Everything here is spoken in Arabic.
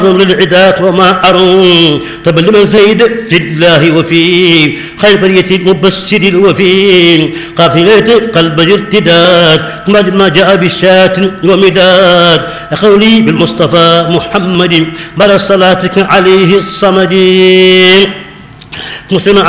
للعداة وما أرون طب لمن زيد في الله وفي خير برية المبشر الوفي قافلة قلب ارتداد ما جاء بالشاة ومداد قولي بالمصطفى محمد بل صلاتك عليه الصمد مسلم